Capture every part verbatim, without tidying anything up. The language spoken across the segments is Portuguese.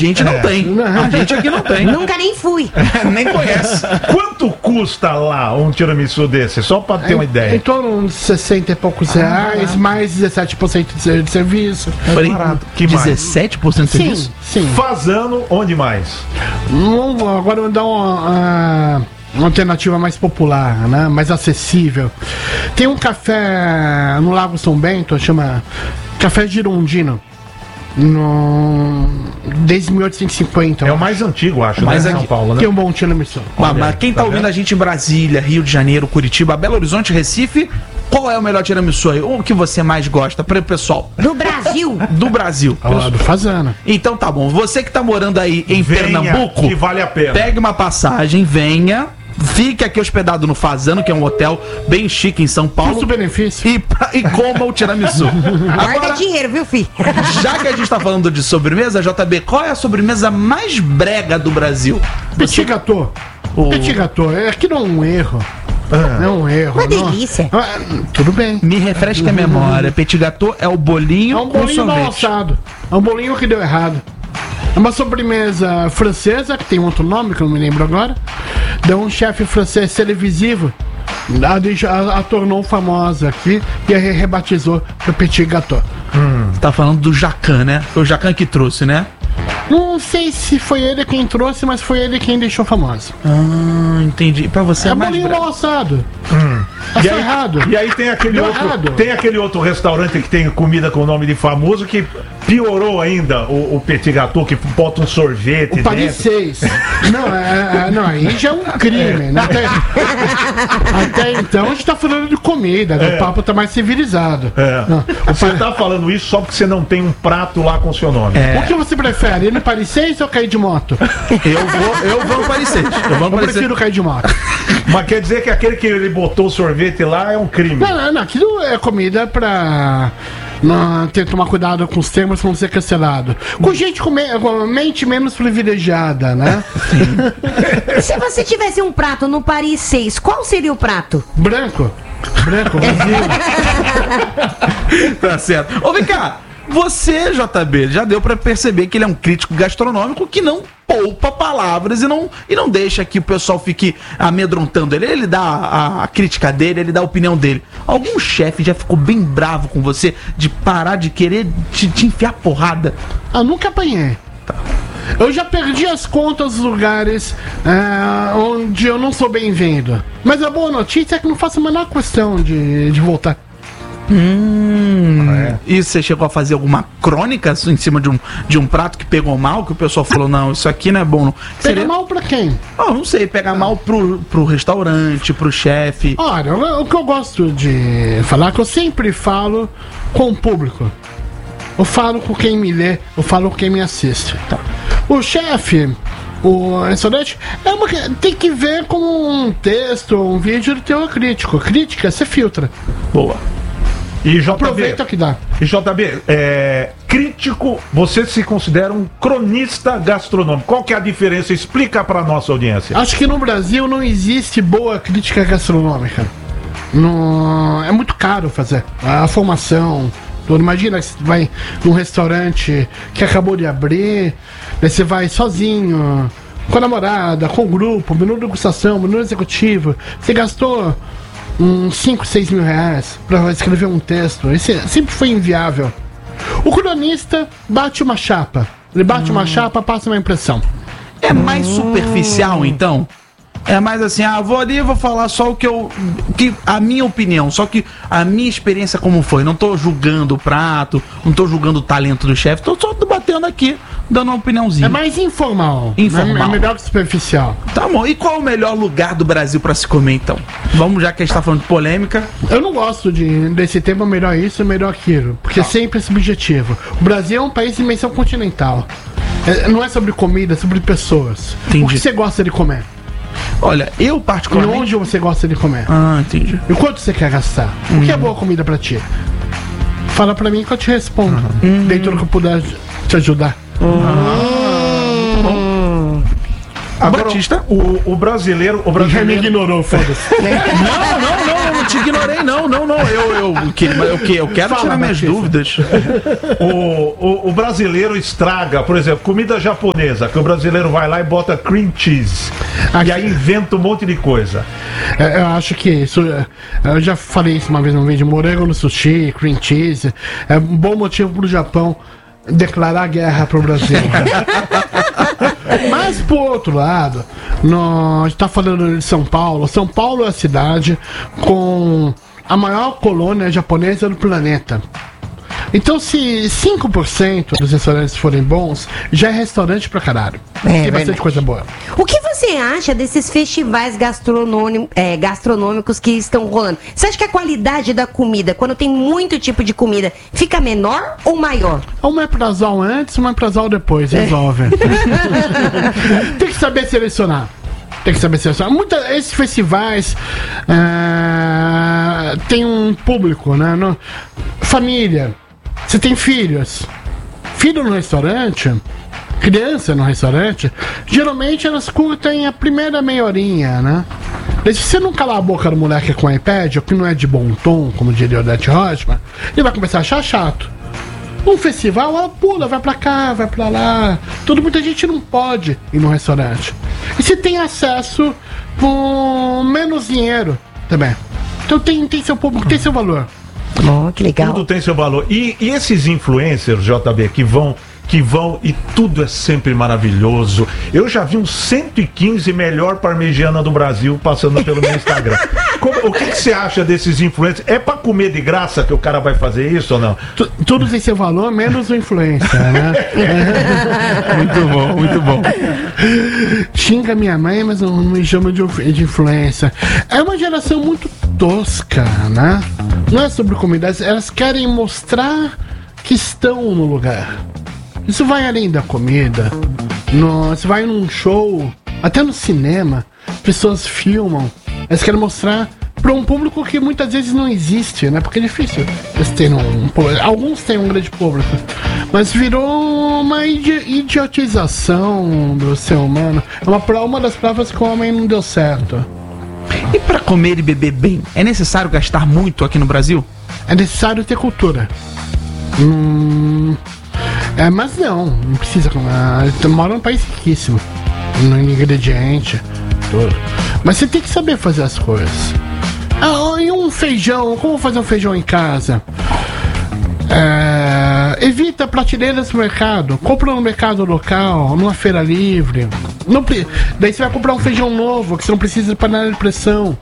gente não é. tem. A gente aqui não tem. Nunca nem fui. Nem conhece. Quanto custa lá um tiramisu desse? Só pra ter uma ideia. Em torno de sessenta e poucos reais, ah, mais dezessete por cento de, de serviço. É barato. Que dezessete por cento de serviço? Sim, sim. Fazano, onde mais? Vamos, agora vamos dar uma, uma alternativa mais popular, né? Mais acessível. Tem um café no Lago São Bento, chama Café Girondino. No... Desde mil oitocentos e cinquenta. É o mais antigo, acho, mais né? aqui. São Paulo, né? Que é um bom tiramisu. Mas, mas quem tá, tá ouvindo vendo? A gente em Brasília, Rio de Janeiro, Curitiba, Belo Horizonte, Recife, qual é o melhor tiramisu aí? O que você mais gosta? Para o pessoal. Do Brasil. Do Brasil. Ah, do Fazano. Então tá bom. Você que tá morando aí em venha, Pernambuco, que vale a pena. Pegue uma passagem, venha. Fique aqui hospedado no Fazano, que é um hotel bem chique em São Paulo. Custo-benefício. E, e coma o tiramisu. Guarda dinheiro, viu, filho? Já que a gente tá falando de sobremesa, J B, qual é a sobremesa mais brega do Brasil? Petit gâteau. O... Petit gâteau. Aqui não é um erro. Ah. Não é um erro. Uma delícia. Não... Ah, tudo bem. Me refresca a memória. Petit gâteau é o bolinho, é um bolinho mal assado. É um bolinho que deu errado. É uma sobremesa francesa, que tem outro nome, que eu não me lembro agora. De um chefe francês televisivo. A, a, a tornou famosa aqui e a rebatizou para Petit Gâteau. Hum. Tá falando do Jacan, né? Foi o Jacan que trouxe, né? Não sei se foi ele quem trouxe, mas foi ele quem deixou famoso. Ah, entendi. Pra você é, é mais bolinho bra... mal assado. Hum. Tá e, aí, errado. e aí tem aquele outro, errado. tem aquele outro restaurante que tem comida com o nome de famoso que piorou ainda o, o Petit Gâteau, que bota um sorvete. O Paris seis. Não, é, é, não, aí já é um crime, é. né? Até, até então a gente tá falando de comida, né? É. O papo tá mais civilizado. É. Não, você par... tá falando isso só porque você não tem um prato lá com o seu nome. É. O que você prefere? Ir no Paris seis ou cair de moto? Eu vou, eu vou no Paris seis. Eu, vou no eu prefiro cair de moto. Mas quer dizer que aquele que ele botou o sorvete lá é um crime? Não, não, não, aquilo é comida pra... Não, ter que tomar cuidado com os termos pra não ser cancelado. Com gente com, me, com mente menos privilegiada, né? Se você tivesse um prato no Paris seis, qual seria o prato? Branco. Branco, vazio. Tá certo. Ô, vem cá. Você, J B, já deu pra perceber que ele é um crítico gastronômico que não poupa palavras e não, e não deixa que o pessoal fique amedrontando ele. Ele dá a, a crítica dele, ele dá a opinião dele. Algum chefe já ficou bem bravo com você de parar de querer te, te enfiar porrada? Ah, nunca apanhei. Tá. Eu já perdi as contas dos lugares é, onde eu não sou bem-vindo. Mas a boa notícia é que não faço a menor questão de, de voltar. Hum, ah, é. E você chegou a fazer alguma crônica em cima de um, de um prato que pegou mal, que o pessoal falou, não, isso aqui não é bom. Não. Pega Seria... mal pra quem? Oh, não sei, pega ah. mal pro, pro restaurante, pro chefe. Olha, o que eu gosto de falar, que eu sempre falo com o público. Eu falo com quem me lê, eu falo com quem me assiste. Tá. O chefe, o restaurante, é uma, tem que ver como um texto, um vídeo de teor crítico. Crítica, você filtra. Boa. E J B, aproveita que dá. E J B, é, crítico, você se considera um cronista gastronômico. Qual que é a diferença? Explica para nossa audiência. Acho que no Brasil não existe boa crítica gastronômica. No, é muito caro fazer. A formação. Tudo. Imagina que você vai num restaurante que acabou de abrir, daí você vai sozinho, com a namorada, com o grupo, menu de degustação, menu executivo. Você gastou uns cinco, seis mil reais pra escrever um texto. Isso sempre foi inviável. O cronista bate uma chapa. Ele bate hum. uma chapa, passa uma impressão. É mais hum. superficial, então? É mais assim, ah, vou ali e vou falar só o que eu... Que, a minha opinião, só que a minha experiência como foi. Não tô julgando o prato, não tô julgando o talento do chefe, tô só batendo aqui, dando uma opiniãozinha. É mais informal. Informal. É melhor que superficial. Tá bom, e qual é o melhor lugar do Brasil pra se comer, então? Vamos, já que a gente tá falando de polêmica. Eu não gosto de, desse tema, melhor isso, melhor aquilo. Porque tá. sempre é subjetivo. O Brasil é um país de dimensão continental. É, não é sobre comida, é sobre pessoas. Entendi. O que você gosta de comer? Olha, eu particularmente... E onde você gosta de comer? Ah, entendi. E quanto você quer gastar? Hum. O que é boa comida pra ti? Fala pra mim que eu te respondo. Hum. Dentro do que eu puder te ajudar. Hum. Agora, Batista, o, o brasileiro... O brasileiro... Já me ignorou, foda-se. Não, não, não, não. não te ignorei, não, não, não. Eu, eu, eu, que- eu, que- eu quero Fala, tirar minhas Batista. dúvidas. O, o, o brasileiro estraga, por exemplo, comida japonesa, que o brasileiro vai lá e bota cream cheese. Aqui- E aí inventa um monte de coisa. É, eu acho que isso. é, Eu já falei isso uma vez no vídeo: morango no sushi, cream cheese. É um bom motivo pro Japão declarar guerra pro Brasil. Mas, por outro lado, nós tá falando de São Paulo. São Paulo é a cidade com a maior colônia japonesa do planeta. Então, se cinco por cento dos restaurantes forem bons, já é restaurante pra caralho. Tem bastante verdade. coisa boa. O que você acha desses festivais gastronômicos, é, gastronômicos que estão rolando? Você acha que a qualidade da comida, quando tem muito tipo de comida, fica menor ou maior? Um omeprazol antes, um omeprazol depois, resolve. Tem que saber selecionar. Tem que saber selecionar. Muita, esses festivais ah, tem um público, né? No- família. Você tem filhos. Filho no restaurante, criança no restaurante, geralmente elas curtem a primeira meia horinha, né? Daí, se você não calar a boca do moleque com o iPad, o que não é de bom tom, como diria o Odete Roitman, ele vai começar a achar chato. Um festival, ela pula, vai pra cá, vai pra lá. Tudo, muita gente não pode ir no restaurante. E se tem acesso por menos dinheiro também. Então tem, tem seu público, tem seu valor. Oh, que legal. Tudo tem seu valor. E, e esses influencers, J B, que vão, que vão e tudo é sempre maravilhoso. Eu já vi uns cento e quinze melhor parmegiana do Brasil passando pelo meu Instagram. Como- o que, que você acha desses influencers? É pra comer de graça que o cara vai fazer isso ou não? Tu- tudo tem seu valor, menos o influencer, né? Muito bom, muito bom. Xinga minha mãe, mas não me chama de, inf- de influência. É uma geração muito tosca, né? Não é sobre comida, elas- elas querem mostrar que estão no lugar. Isso vai além da comida. No, você vai num show, até no cinema, pessoas filmam. Elas querem mostrar para um público que muitas vezes não existe, né? Porque é difícil eles terem um, pô- alguns têm um grande público, mas virou uma idi- idiotização do ser humano. É uma, pro- uma das provas que o homem não deu certo. E pra comer e beber bem, é necessário gastar muito aqui no Brasil? É necessário ter cultura. Hum, é, mas não, não precisa. Ah, eu moro num país riquíssimo, no ingrediente, tudo. Mas você tem que saber fazer as coisas. Ah, e um feijão, como fazer um feijão em casa? É, evita prateleiras no mercado, compra no mercado local, numa feira livre. Não, pre- daí você vai comprar um feijão novo, que você não precisa de panela de pressão.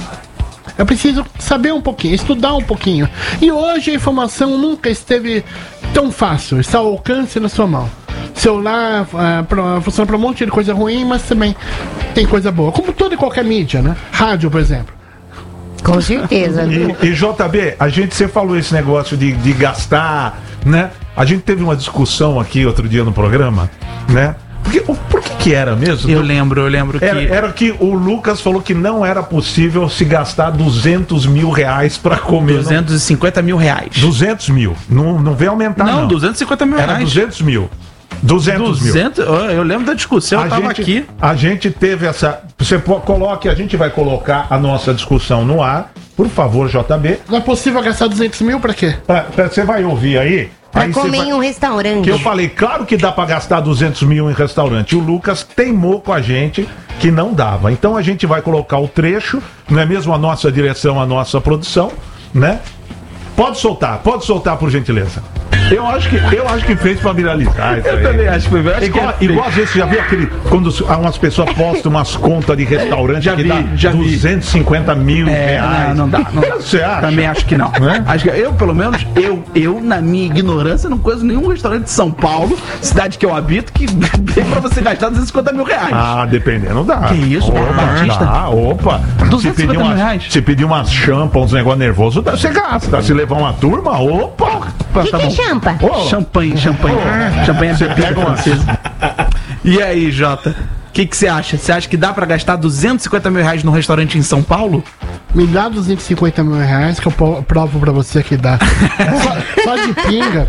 É preciso saber um pouquinho, estudar um pouquinho. E hoje a informação nunca esteve tão fácil, está ao alcance na sua mão. Celular é, pra, funciona para um monte de coisa ruim, mas também tem coisa boa. Como toda e qualquer mídia, né? Rádio, por exemplo. Com certeza, viu? E, e J B, a gente, você falou esse negócio de, de gastar, né? A gente teve uma discussão aqui outro dia no programa, né? Porque, o- por que que era mesmo? Eu lembro, eu lembro que. Era, era que o Lucas falou que não era possível se gastar duzentos mil reais pra comer. duzentos e cinquenta mil reais. duzentos mil. Não, não vem aumentar, não. Não, duzentos e cinquenta mil Era reais. duzentos mil. duzentos mil. duzentos? Eu eu lembro da discussão, eu A tava gente, aqui. a gente teve essa. Você po- coloque, a gente vai colocar a nossa discussão no ar. Por favor, J B. Não é possível gastar duzentos mil pra quê? Pra- pra- Você vai ouvir aí. Pra aí você comer vai- em um restaurante. Que eu falei, claro que dá pra gastar duzentos mil em restaurante. O Lucas teimou com a gente que não dava. Então a gente vai colocar o trecho, não é mesmo a nossa direção, a nossa produção, né? Pode soltar, pode soltar por gentileza. Eu acho que, eu acho que fez pra viralizar. isso Eu aí. também acho que foi. Acho Igual, que é igual às vezes, você já viu aquele. Quando umas pessoas postam umas contas de restaurante Já que vi, dá já vi. duzentos e cinquenta mil É, reais. não, não dá, não dá. Você acha? Também acho que não. Né? Acho que eu, pelo menos, eu, eu, na minha ignorância, não conheço nenhum restaurante de São Paulo, cidade que eu habito, que tem pra você gastar duzentos e cinquenta mil reais. Ah, dependendo dá. Que isso, opa, Batista? dá, opa. duzentos e Se pedir cinquenta mil umas- reais? Se pedir umas champa, uns negócios nervosos, dá- você gasta. Se levar uma turma, opa. O que, que é champa? Ô, Champanhe, champanhe. Champanhe é Você bebida pega uma- francesa. E aí, Jota? O que que você acha? Você acha que dá pra gastar duzentos e cinquenta mil reais num restaurante em São Paulo? Me dá duzentos e cinquenta mil reais que eu po- provo pra você que dá. Só, só de pinga.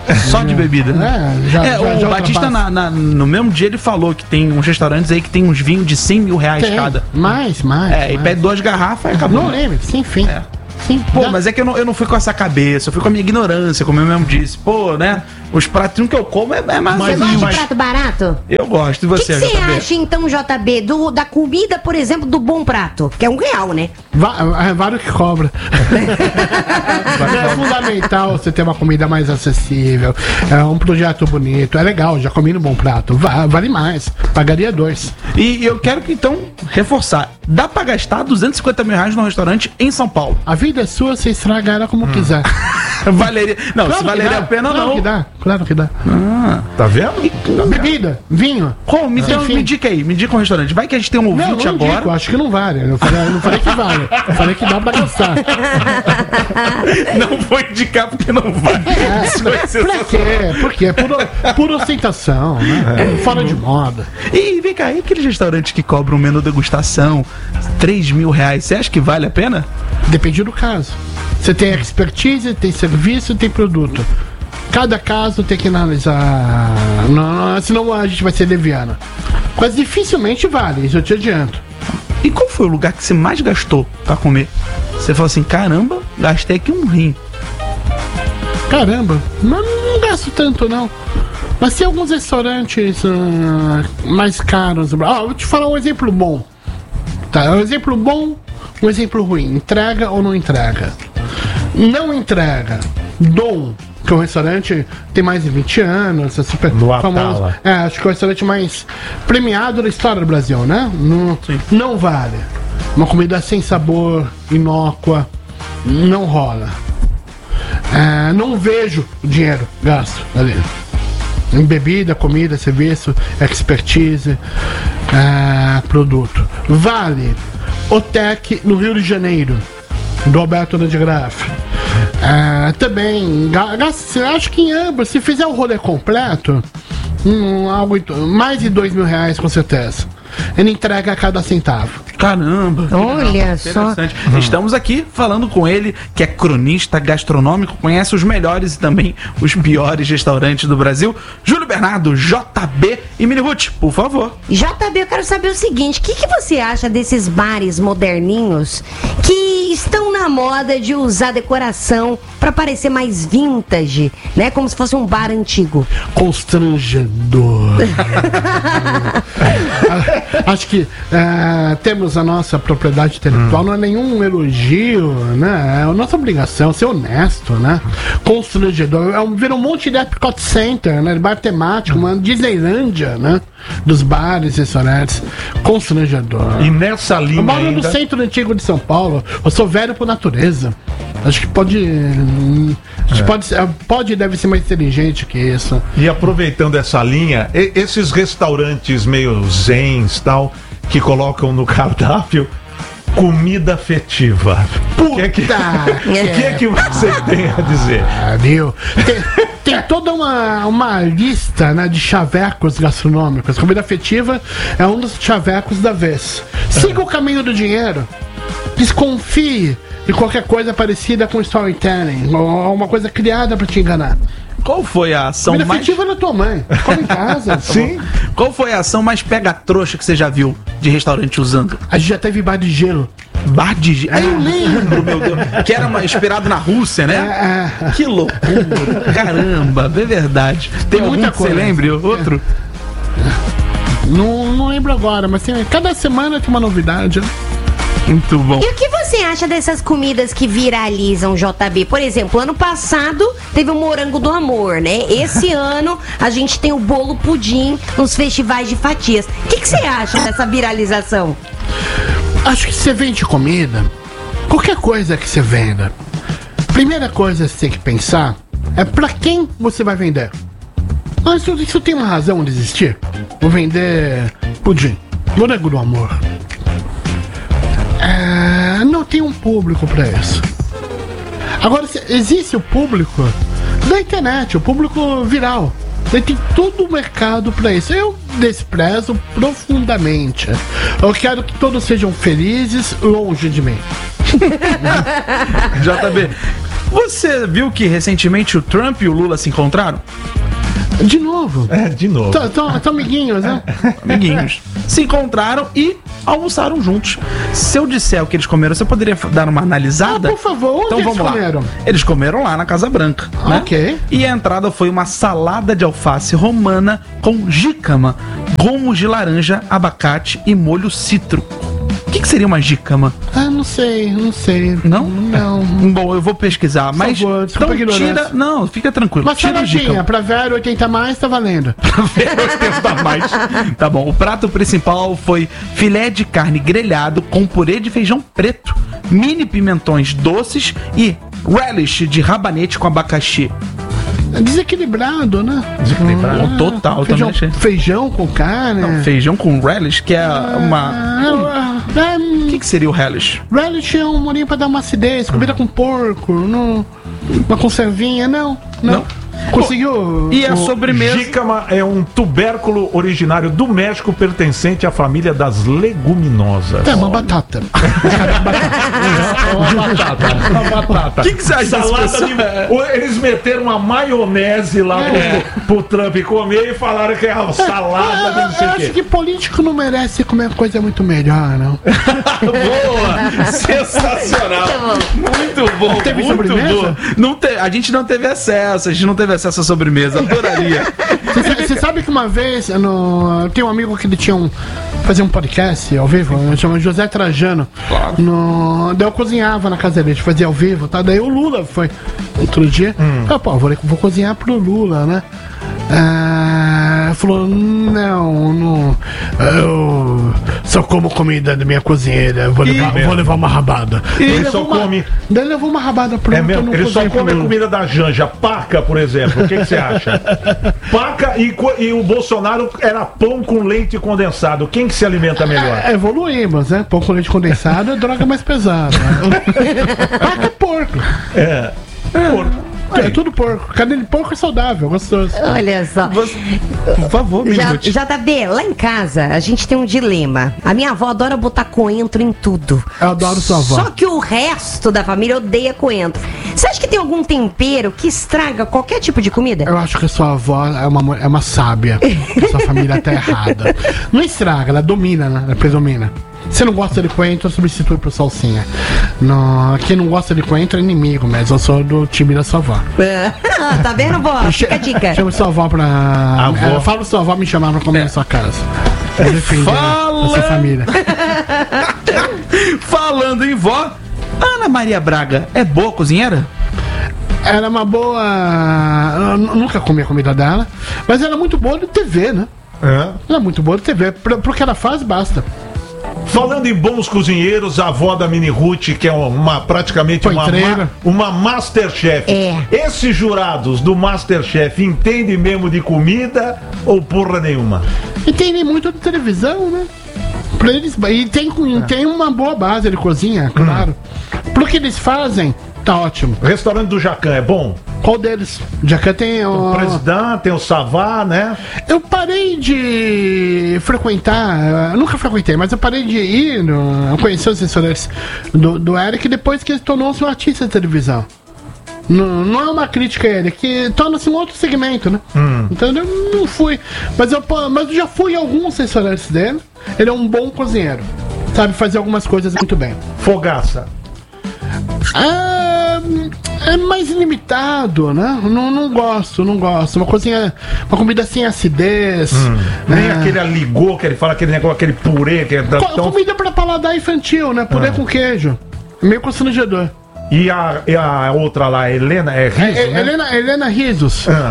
Só de bebida. É, já, É, já, o já Batista, ultrapassa. na- na- no mesmo dia, ele falou que tem uns restaurantes aí que tem uns vinhos de cem mil reais Tem, cada. mais, mais. É, e mais. pede duas garrafas e acabou. Não lembro, sem fim. É. Sim, Pô, dá. mas é que eu não, eu não fui com essa cabeça, eu fui com a minha ignorância, como eu mesmo disse. Pô, né? Os pratinhos que eu como é, é mais Mas Você gosta de mas- prato barato? Eu gosto. E O que você, que você J B? acha, então, J B, do, da comida, por exemplo, do bom prato? Que é um real, né? Va- é vários que cobra. É fundamental você ter uma comida mais acessível. É um projeto bonito. É legal, já comi no Bom Prato. Va- vale mais. Pagaria dois. E eu quero que, então, reforçar. Dá pra gastar duzentos e cinquenta mil reais num restaurante em São Paulo. A vida é sua, você estraga ela como quiser. Valeria... Não, Claro se que valeria dá, a pena, claro não. que dá, claro que dá. Tá vendo? Bebida, vinho. Como? Então, Enfim. me dica aí, me dica um restaurante. Vai que a gente tem um Não, ouvinte não agora. digo, acho que não vale. Eu falei, eu não falei que vale. Eu falei que dá pra gastar. Não vou indicar porque não vai. Isso vai ser Pra quê? Por quê? Por, por ostentação, né? Fora de moda. E vem cá, e aqueles restaurantes que cobram um menu degustação, três mil reais, você acha que vale a pena? Depende do caso. Você tem expertise, tem serviço, tem produto. Cada caso tem que analisar. Não, não, senão a gente vai ser leviano. Mas dificilmente vale, isso eu te adianto. E qual foi o lugar que você mais gastou pra comer? Você falou assim, caramba, gastei aqui um rim. Caramba, mas não gasto tanto não. Mas tem alguns restaurantes ah, mais caros. Ah, vou te falar um exemplo bom. Tá, um exemplo bom, um exemplo ruim. Entrega ou não entrega? Não entrega. Dom, que é um restaurante tem mais de vinte anos, é super No famoso. Atala. É, acho que é o restaurante mais premiado da história do Brasil, né? Não, não vale. Uma comida sem sabor, inócua, não rola. É, não vejo o dinheiro gasto ali. Em bebida, comida, serviço, expertise, é, produto. Vale Otec no Rio de Janeiro, do Alberto Landgraf. É, também, ga- gasta- acho que em ambos, se fizer o rolê completo, hum, algo, em to- mais de dois mil reais com certeza. Ele entrega a cada centavo. Caramba. Olha só. Interessante. Estamos aqui falando com ele, que é cronista gastronômico, conhece os melhores e também os piores restaurantes do Brasil. Júlio Bernardo, J B e Mini Ruth, por favor. J B, eu quero saber o seguinte: o que, que você acha desses bares moderninhos que estão na moda de usar decoração pra parecer mais vintage, né? Como se fosse um bar antigo. Constrangedor. Acho que é, temos a nossa propriedade intelectual, não é nenhum elogio, né? É a nossa obrigação ser honesto, né? Constrangedor. É um, vira um monte de Epcot Center, né? Bar temático, uma Disneylândia, né? Dos bares, restaurantes. Constrangedor. E nessa Eu linha moro no ainda... centro antigo de São Paulo. Eu sou velho por natureza. Acho que pode. hum, Acho que pode, ser- pode e deve ser mais inteligente que isso. E aproveitando essa linha, e- esses restaurantes meio zens tal, que colocam no cardápio comida afetiva. O que é que, o que, é que você tem a dizer? Ah, viu? Tem, tem toda uma, uma lista, né, de chavecos gastronômicos. Comida afetiva é um dos chavecos da vez. Siga o caminho do dinheiro. Desconfie de qualquer coisa parecida com storytelling ou uma coisa criada pra te enganar. Qual foi a ação Comida mais... afetiva é da tua mãe. Come em casa. Sim. Qual foi a ação mais pega-trouxa que você já viu de restaurante usando? A gente já teve bar de gelo. Bar de gelo. Ah, eu lembro. meu Deus. Que era uma- inspirado na Rússia, né? É, é. Que loucura. Caramba, é verdade. Tem, Tem algum muita que você coisa. lembre? Outro? Não, não lembro agora, mas tem, cada semana tem uma novidade. Né? Muito bom. E o que você acha dessas comidas que viralizam, J B? Por exemplo, ano passado teve o morango do amor, né? Esse ano a gente tem o bolo pudim nos festivais de fatias. O que, que você acha dessa viralização? Acho que você vende comida, qualquer coisa que você venda, primeira coisa que você tem que pensar é pra quem você vai vender. Mas isso, isso tem uma razão de existir. Vou vender pudim, morango do amor. É, não tem um público pra isso. Agora, se- existe o público da internet, o público viral. Daí tem todo o mercado pra isso. Eu desprezo profundamente. Eu quero que todos sejam felizes longe de mim. J B, Você viu que recentemente o Trump e o Lula se encontraram? De novo. É, de novo. Estão amiguinhos, né? Amiguinhos. Se encontraram e almoçaram juntos. Se eu disser o que eles comeram, você poderia dar uma analisada? Ah, por favor, onde então eles vamos comeram? lá. Eles comeram lá na Casa Branca, né? Ok. E a entrada foi uma salada de alface romana com jícama, gomos de laranja, abacate e molho cítrico. O que, que seria uma jícama? Ah, não sei, não sei. Não? Não. Bom, eu vou pesquisar, mas favor, desculpa a então ignorância. tira, não, fica tranquilo. Uma Tira o saladinha, jícama. pra ver oitenta mais, tá valendo. Tá mais. Tá bom. O prato principal foi filé de carne grelhado com purê de feijão preto, mini pimentões doces e relish de rabanete com abacaxi. Desequilibrado, né? Desequilibrado. Ah, total, feijão, também achei. feijão com carne. Não, feijão com relish, que é uma... Ah, ah, O que, que seria o relish? relish é um molinho pra dar uma acidez, comida com porco, não, uma conservinha, não. Não. Não. Conseguiu. E a o- sobremesa... Jícama é um tubérculo originário do México pertencente à família das leguminosas. É uma batata. Uma batata. Uma batata. O que, que você acha dessa Salada pessoa? de... O- Eles meteram uma maionese lá É. pro, pro Trump comer e falaram que é uma salada de não sei Eu o acho quê. que político não merece comer coisa muito melhor, não. Boa! Sensacional! Muito bom! Teve muito sobremesa? bom. Não te... A gente não teve acesso, a gente não teve acesso à sobremesa. Adoraria. Você sabe, você sabe que uma vez, no, eu tenho um amigo que ele tinha um. Fazia um podcast ao vivo, chama José Trajano. No, daí eu cozinhava na casa dele, a gente fazia ao vivo, tá? Daí o Lula foi outro dia. Ah, pô, vou, vou cozinhar pro Lula, né? Ah, falou, não, não. Eu só como comida da minha cozinheira. Vou levar, mesmo? vou levar uma rabada. Ele Daí só levou uma- come- Daí ele levou uma rabada pronta. É mesmo? não Ele só cozinhei pro come a Lula. comida da Janja. Paca, por exemplo. O que que você acha? Paca e, co- e o Bolsonaro era pão com leite condensado. Quem que se alimenta melhor? É, evoluímos, né? Pão com leite condensado é droga mais pesada. Paca é porco. É. Porco. É tudo porco. Carne de porco é saudável, gostoso. Olha só. Por favor, me Já, ajude. J B, lá em casa a gente tem um dilema. A minha avó adora botar coentro em tudo. Eu adoro sua avó. Só que o resto da família odeia coentro. Você acha que tem algum tempero que estraga qualquer tipo de comida? Eu acho que a sua avó é uma, mu- é uma sábia. A sua família tá errada. Não estraga, ela domina, né? Ela predomina. Se não gosta de coentro, substitui por salsinha. Não, quem não gosta de coentro é inimigo, mas eu sou do time da sua avó. Ah, tá vendo, vó? Fica a dica. Chama sua avó pra. Avó. É, fala pra sua avó me chamar pra comer na sua casa. Pra defender Fala. a sua família. Falando em vó, Ana Maria Braga é boa cozinheira? Ela é uma boa. Eu n- nunca comi a comida dela, mas ela é muito boa de T V, né? É. Ela é muito boa de T V. Pro, pro que ela faz, basta. Falando em bons cozinheiros, a avó da Mini Ruth, que é uma praticamente uma, Coitreira. ma, uma Masterchef. É. Esses jurados do Masterchef entendem mesmo de comida ou porra nenhuma? Entendem muito de televisão, né? Pra eles, e tem, tem uma boa base de cozinha, claro. Pro que eles fazem, tá ótimo. O restaurante do Jacan é bom? Qual deles? Já que tem o. O presidente, tem o Savá, né? Eu parei de frequentar, eu nunca frequentei, mas eu parei de ir, no, eu conheci os restaurantes do, do Eric depois que ele tornou-se um artista de televisão. Não, não é uma crítica a ele, é que torna-se um outro segmento, né? Então eu não fui. Mas eu, po- mas eu já fui em alguns restaurantes dele. Ele é um bom cozinheiro. Sabe fazer algumas coisas muito bem. Fogaça. Ah, é mais limitado, né? Não, não gosto, não gosto. Uma cozinha, uma comida sem acidez. Nem né? aquele aligô que ele fala, aquele negócio, aquele purê que é da- Co- tão... Comida pra paladar infantil, né? Purê Ah. com queijo. Meio constrangedor. E a, e a outra lá, a Helena, é riso, É, é, né? Helena, Helena Risos. Ah.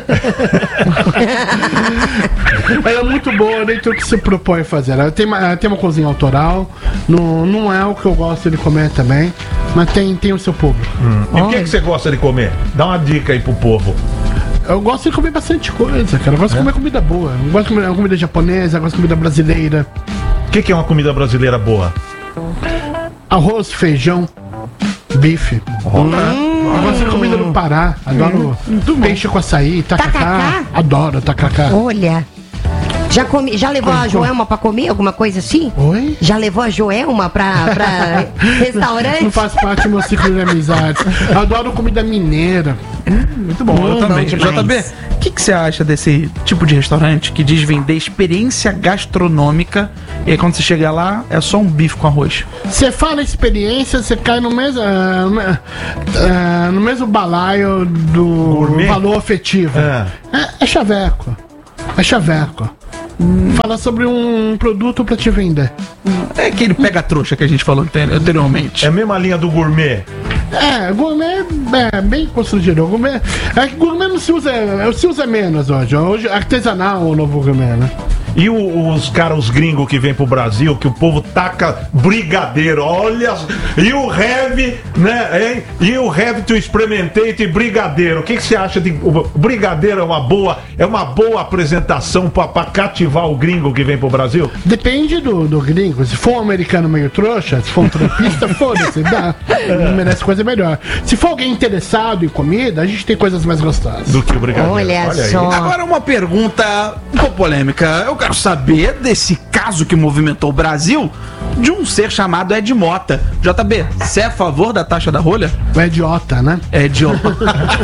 Ela é muito boa dentro do que se propõe a fazer. Ela tem uma, ela tem uma cozinha autoral. Não, não é o que eu gosto de comer também. Mas tem, tem o seu público. E o que, que você gosta de comer? Dá uma dica aí pro povo. Eu gosto de comer bastante coisa, cara. Eu gosto de comer comida boa. Eu gosto de comer comida japonesa, eu gosto de comida brasileira. O que, que é uma comida brasileira boa? Arroz, feijão, bife. Eu gosto de comida do Pará. Adoro peixe com açaí, tacacá. Tacacá? Adoro tacacá. Olha. Já, comi, já levou a Joelma pra comer alguma coisa assim? Oi? Já levou a Joelma pra, pra restaurante? Não faz parte do meu ciclo de amizades. Eu adoro comida mineira. Muito bom, eu Hum, também. bom demais. J B, o que, que você acha desse tipo de restaurante que diz vender experiência gastronômica e aí quando você chega lá é só um bife com arroz? Você fala experiência, você cai no mesmo, ah, no- ah, no mesmo balaio do Gourmet? valor afetivo. É. É, é chaveco. É chaveco. Fala sobre um produto pra te vender. É aquele pega-trouxa que a gente falou ante- anteriormente. É a mesma linha do gourmet. É, gourmet é bem constrangedor. Gourmet, é que gourmet não se usa, se usa menos hoje. Hoje artesanal é o novo gourmet, né? E o- os caras, os gringos que vêm pro Brasil, que o povo taca brigadeiro, olha. E o heavy, né, hein? E o heavy to experimentate brigadeiro. O que que você acha de. O brigadeiro é uma boa, é uma boa apresentação pra, pra cativar o gringo que vem pro Brasil? Depende do, do gringo. Se for um americano meio trouxa, se for um trampista, foda-se, dá. Merece coisa melhor. Se for alguém interessado em comida, a gente tem coisas mais gostosas. Do que o brigadeiro. Olha aí. só. Agora uma pergunta um pouco polêmica. Eu quero saber desse caso que movimentou o Brasil de um ser chamado Ed Mota. J B, você é a favor da taxa da rolha? É idiota, né? É idiota.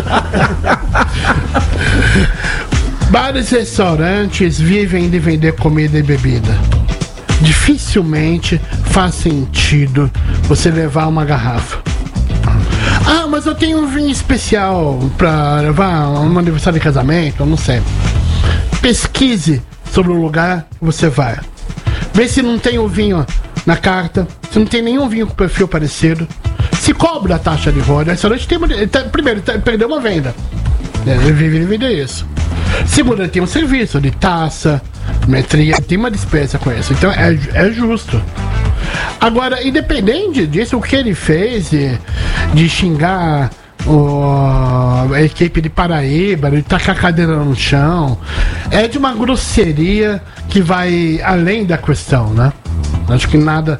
Bares e restaurantes vivem de vender comida e bebida. Dificilmente faz sentido você levar uma garrafa. Ah, mas eu tenho um vinho especial pra levar um aniversário de casamento, eu não sei. Pesquise sobre o lugar que você vai. Vê se não tem o vinho na carta, se não tem nenhum vinho com perfil parecido. Se cobra a taxa de rolha, o restaurante tem uma, ele tá- primeiro, ele tá- perdeu uma venda. Ele vive de vender isso. Segundo, ele tem um serviço de taça, metria, tem uma despesa com isso. Então é, é justo. Agora, independente disso, o que ele fez de, de xingar o, a equipe de Paraíba, de tacar a cadeira no chão, é de uma grosseria que vai além da questão, né? Acho que nada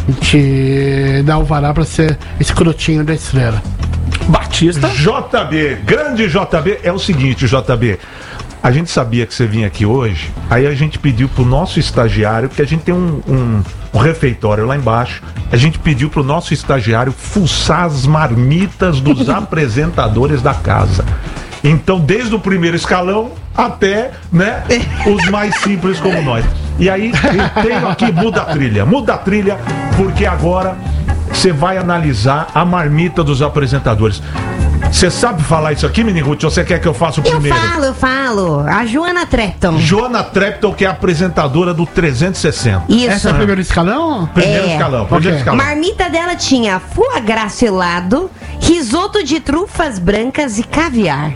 te dá alvará pra ser escrotinho da estrela. Batista. J B, grande J B, é o seguinte, J B. A gente sabia que você vinha aqui hoje, aí a gente pediu pro nosso estagiário, porque a gente tem um, um, um refeitório lá embaixo, a gente pediu pro nosso estagiário fuçar as marmitas dos apresentadores da casa. Então, desde o primeiro escalão até, né, os mais simples como nós. E aí, eu tenho aqui, muda a trilha, muda a trilha, porque agora você vai analisar a marmita dos apresentadores. Você sabe falar isso aqui, Mini Ruth, ou você quer que eu faça o Eu primeiro? falo, eu falo. A Joana Trepton. Joana Trepton, que é a apresentadora do trezentos e sessenta. Isso. Esse é o primeiro escalão? Primeiro É. escalão, primeiro Ok. escalão. Marmita dela tinha foie gras selado, risoto de trufas brancas e caviar.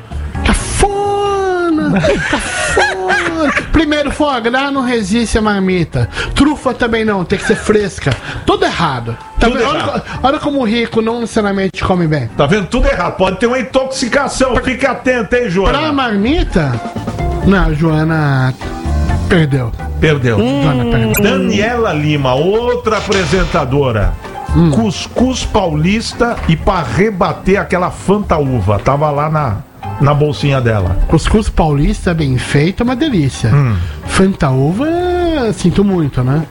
Cafona! Cafona! Primeiro, foie gras não resiste a marmita. Trufa também não, tem que ser fresca. Tudo errado. Tá Tudo vendo? errado. Olha, olha como o rico não necessariamente come bem. Tá vendo? Tudo errado. Pode ter uma intoxicação. Fica atento, hein, Pra Joana? marmita, não, a Joana perdeu. Perdeu. Joana perdeu. Daniela Lima, outra apresentadora. Hum. Cuscuz paulista e pra rebater aquela Fanta Uva. Tava lá na, na bolsinha dela. Cuscuz paulista bem feito é uma delícia. Hum. Fanta uva, sinto muito, né?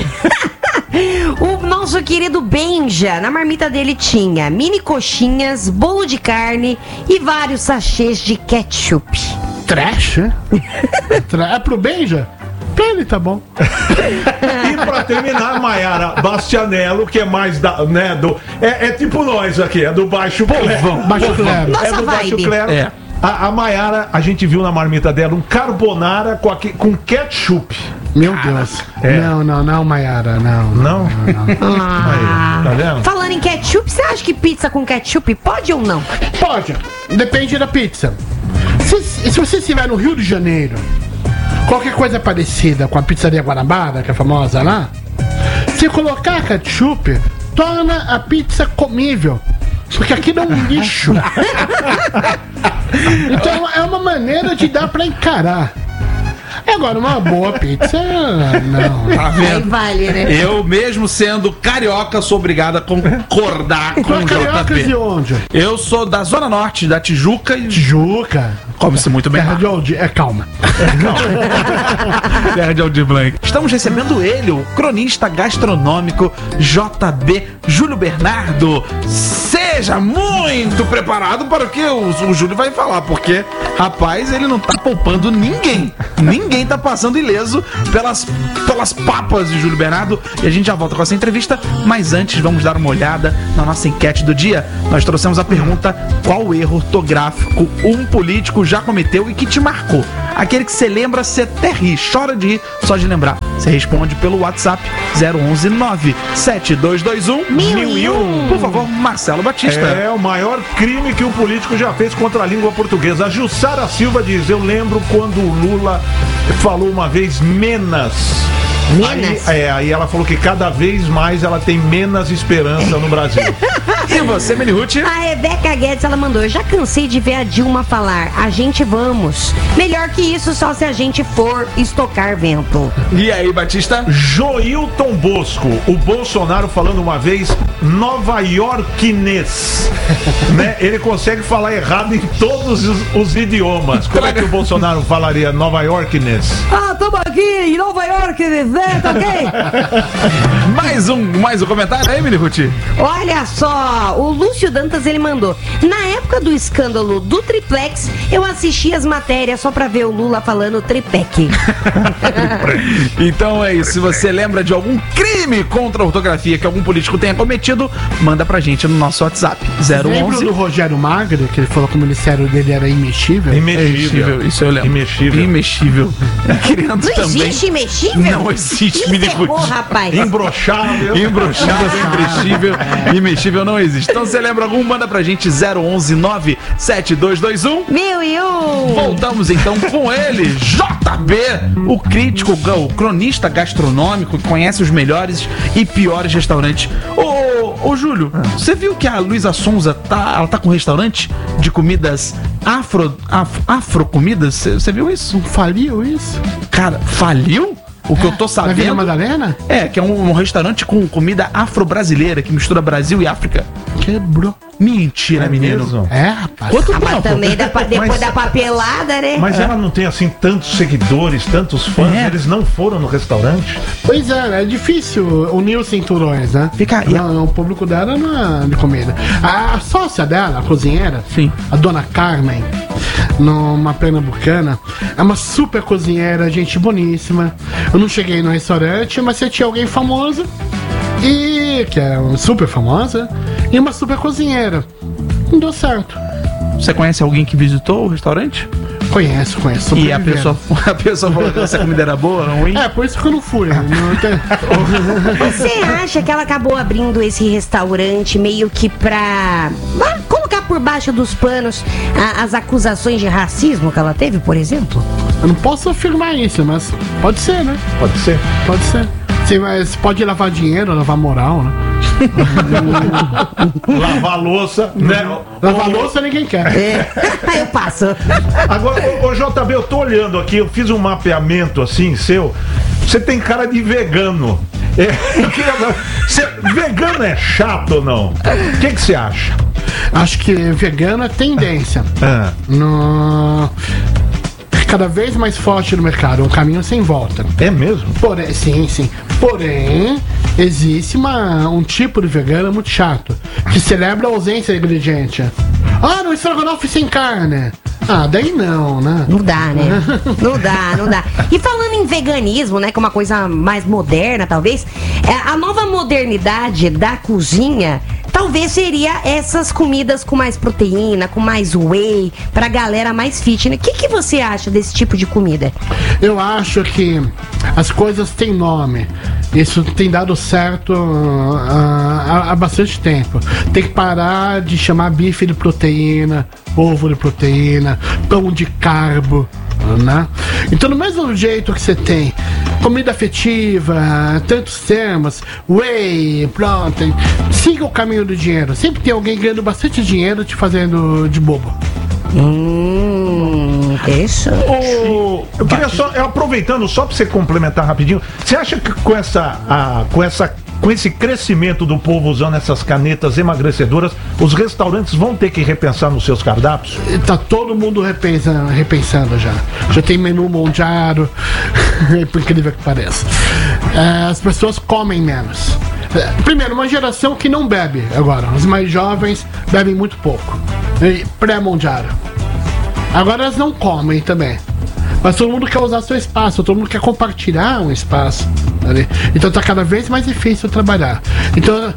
O nosso querido Benja, na marmita dele tinha mini coxinhas, bolo de carne e vários sachês de ketchup. Trash, né? Tra- É pro Benja? Pra ele tá bom. E pra terminar, Maiara Bastianello, que é mais da, né, do... É, é tipo nós aqui, é do Baixo Clero. Baixo Clero. Nossa É do Baixo vibe. Clero. É. A, a Maiara, a gente viu na marmita dela um carbonara com, aque- com ketchup. Meu Deus. é. Não, não, não, Maiara, não. Não? Ah. Aí, tá vendo? Falando em ketchup, você acha que pizza com ketchup pode ou não? Pode. Depende da pizza. Se, se você estiver no Rio de Janeiro, qualquer coisa parecida com a pizzaria Guanabara, que é famosa lá, se colocar ketchup, torna a pizza comível. Porque aqui é um lixo. Então é uma maneira de dar pra encarar. Agora, uma boa pizza, não. Tá Aí vendo? vale, né? Eu, mesmo sendo carioca, sou obrigado a concordar com Então, o cariocas de J P. onde? Eu sou da Zona Norte, da Tijuca e Tijuca. come-se muito bem Terra lá. de onde? É, calma. Terra de Aldir Blanc. Estamos recebendo ele, o cronista gastronômico J B Júlio Bernardo. Seja muito preparado para o que o, o Júlio vai falar, porque, rapaz, ele não tá poupando ninguém. Ninguém tá passando ileso pelas, pelas papas de Júlio Bernardo. E a gente já volta com essa entrevista, mas antes vamos dar uma olhada na nossa enquete do dia. Nós trouxemos a pergunta: qual erro ortográfico um político já cometeu e que te marcou? Aquele que você lembra, você até ri, chora de rir só de lembrar. Você responde pelo WhatsApp zero onze nove sete dois dois um Mil e um. Por favor, Marcelo Batista. É o maior crime que um político já fez contra a língua portuguesa. A Jussara Silva diz: eu lembro quando o Lula falou uma vez menos. Menos? Aí, é, aí ela falou que cada vez mais ela tem menos esperança no Brasil. E você, Menihuti? A Rebeca Guedes, ela mandou: eu já cansei de ver a Dilma falar, a gente vamos. Melhor que isso, só se a gente for estocar vento. E aí, Batista? Joilton Bosco, o Bolsonaro falando uma vez Nova Yorkinês, né? Ele consegue falar errado em todos os, os idiomas. Como é que o Bolsonaro falaria Nova Yorkinês? Ah, tamo aqui em Nova York, né? Tá ok? Mais um, mais um comentário aí, Menihuti? Olha só, o Lúcio Dantas, ele mandou: na época do escândalo do triplex, eu assisti as matérias só pra ver o Lula falando triplex. Então é isso. Se você lembra de algum crime contra a ortografia que algum político tenha cometido, manda pra gente no nosso WhatsApp. zero Lembra onze do Rogério Magre, que ele falou que o ministério dele era imexível? Imexível. Isso eu lembro. Imexível. Imexível. Querendo Não também. existe imexível? Não existe, Isso me é discute. bom, rapaz. Imbrochável. Imbrochável, imexível, imexível não existe. Então você lembra algum? Manda pra gente zero onze nove sete dois dois um. Mil e um. Voltamos então com ele, J B, o crítico, o cronista gastronômico que conhece os melhores e piores restaurantes. Ô, ô Júlio, você viu que a Luísa Sonza tá, ela tá com um restaurante de comidas afro, af, afro comidas? Você viu isso? Não faliu isso? Cara, faliu? O que eu tô Na Vila sabendo Madalena? é que é um, um restaurante com comida afro-brasileira que mistura Brasil e África. Quebrou. Mentira, menino. mesmo? É, rapaz. Quanto Ah, mas tempo? também dá pra- depois Mas- da papelada, né? Mas ela não tem assim tantos seguidores, tantos fãs, É. eles não foram no restaurante. Pois é, é difícil unir os cinturões, né? Fica- Não, o público dela não é de comida. A sócia dela, a cozinheira, Sim. a dona Carmen, numa pernambucana, é uma super cozinheira, gente boníssima. Eu não cheguei no restaurante, mas você tinha alguém famoso, e que é uma super famosa, e uma super cozinheira. Não deu certo. Você conhece alguém que visitou o restaurante? Conheço, conheço. E a sobrevivendo. pessoa, a pessoa falou que essa comida era boa, ruim? É, por isso que eu não fui. Não tem... Você acha que ela acabou abrindo esse restaurante meio que pra ah, colocar por baixo dos panos a- as acusações de racismo que ela teve, por exemplo? Eu não posso afirmar isso, mas pode ser, né? Pode ser. Pode ser. Sim, mas pode lavar dinheiro, lavar moral, né? Lavar a louça, né? Lavar louça ninguém quer. É. Aí eu passo. Agora, ô, ô J B, eu tô olhando aqui, eu fiz um mapeamento assim, seu. Você tem cara de vegano. É, eu queria- você- vegano é chato ou não? O que que você acha? Acho que vegano é tendência. Ah, No... Cada vez mais forte no mercado, um caminho sem volta. é mesmo? Porém, sim, sim. Porém, existe uma, um tipo de vegano muito chato, que celebra a ausência de ingrediente. Ah, no estrogonofe sem carne. Ah, daí não, né? Não dá, né? Não dá, não dá. E falando em veganismo, né, que é uma coisa mais moderna, talvez, é, a nova modernidade da cozinha talvez seria essas comidas com mais proteína, com mais whey, pra galera mais fitness. O que, que você acha desse tipo de comida? Eu acho que as coisas têm nome. Isso tem dado certo ah, há, há bastante tempo. Tem que parar de chamar bife de proteína, ovo de proteína, pão de carbo, né? Então, do mesmo jeito que você tem comida afetiva, tantos termos, whey, pronto, siga o caminho do dinheiro. Sempre tem alguém ganhando bastante dinheiro te fazendo de bobo. Hum. interessante. O, eu queria só, eu aproveitando, só para você complementar rapidinho, você acha que com essa, a, com essa, com esse crescimento do povo usando essas canetas emagrecedoras, os restaurantes vão ter que repensar nos seus cardápios? Tá todo mundo repensando, repensando já. Já tem menu mondiado, por incrível que pareça. É, as pessoas comem menos. É, primeiro, uma geração que não bebe agora. Os mais jovens bebem muito pouco. Pré-mondiado. Agora elas não comem também. Mas todo mundo quer usar seu espaço, todo mundo quer compartilhar um espaço ali. Então tá cada vez mais difícil trabalhar. Então,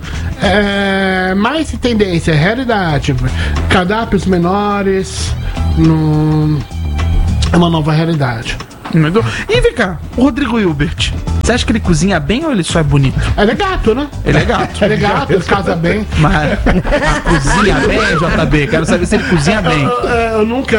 é, mais tendência, é realidade. Cardápios menores, no, é uma nova realidade. E vem cá, o Rodrigo Hilbert, você acha que ele cozinha bem ou ele só é bonito? Ele é gato, né? Ele é gato. Ele é gato, ele casa bem. Mas a cozinha bem, J B? Quero saber se ele cozinha bem. Eu, eu, eu nunca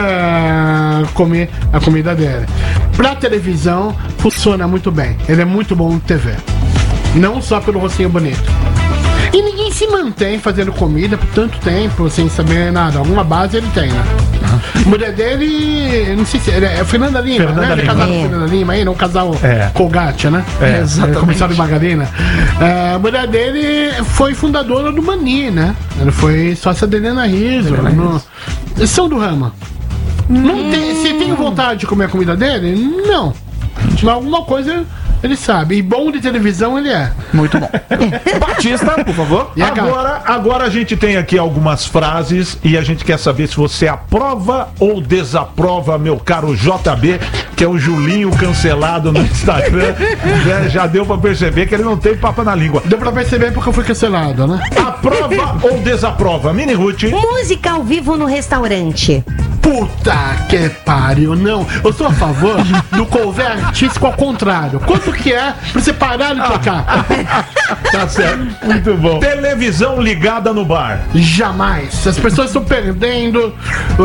comi a comida dele. Pra televisão, funciona muito bem. Ele é muito bom no T V. Não só pelo rostinho bonito. E ninguém se mantém fazendo comida por tanto tempo sem saber nada. Alguma base ele tem, né? A mulher dele, não sei se é, é Fernanda Lima, Fernanda né? Ele é Lima. casado com É. Fernanda Lima aí, não casal É. Colgate, né? É, exatamente. Comissário Margarina. É, a mulher dele foi fundadora do Mani, né? Ela foi sócia da Helena Rizzo. No... Eles são do ramo. Não tem, se tem vontade de comer a comida dele? Não. Mas alguma coisa ele sabe. E bom de televisão ele é. Muito bom. Batista, por favor. E a gata? Agora, agora a gente tem aqui algumas frases e a gente quer saber se você aprova ou desaprova, meu caro J B, que é o Julinho cancelado no Instagram. Né? Já deu pra perceber que ele não tem papo na língua. Deu pra perceber porque eu fui cancelado, né? Aprova ou desaprova? Mini Ruth. Música ao vivo no restaurante. Puta que pariu, não. Eu sou a favor do cover artístico ao contrário. Quanto que é pra você parar de tocar? Tá certo. Muito bom. Televisão ligada no bar. Jamais. As pessoas estão perdendo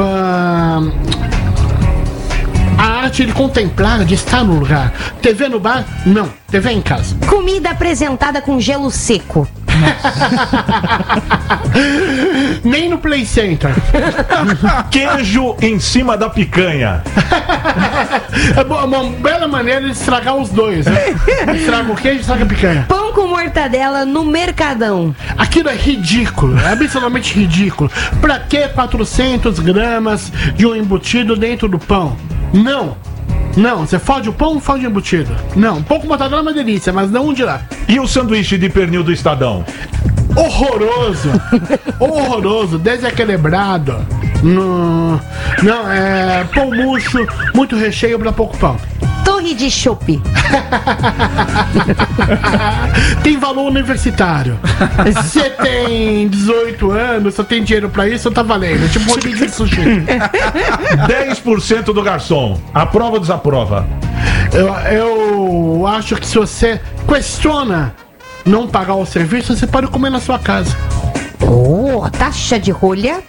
ah, a arte de contemplar, de estar no lugar. T V no bar? Não. T V em casa. Comida apresentada com gelo seco. Nem no Play Center. Queijo em cima da picanha. É bo- uma bela maneira de estragar os dois, né? Estraga o queijo e estraga a picanha. Pão com mortadela no Mercadão. Aquilo é ridículo, é absolutamente ridículo. Pra que quatrocentas gramas de um embutido dentro do pão? Não. Não, você fode o pão, fode o embutido. Não, pão com mortadela é uma delícia, mas não um de lá. E o sanduíche de pernil do Estadão? Horroroso. Horroroso, desequilibrado. Não, não, é pão murcho, muito recheio pra pouco pão. Torre de chopp. Tem valor universitário. Você tem dezoito anos, você tem dinheiro pra isso, tá valendo. É tipo um rodízio de sushi. dez por cento do garçom. Aprova ou desaprova? Eu, eu acho que se você questiona não pagar o serviço, você pode comer na sua casa. Oh, taxa de rolha.